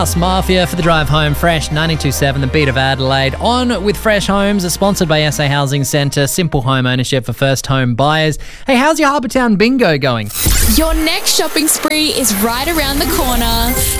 Mafia for the drive home. Fresh 92.7, the beat of Adelaide. On with Fresh Homes, sponsored by SA Housing Centre. Simple home ownership for first home buyers. Hey, how's your Harbour Town bingo going? Your next shopping spree is right around the corner.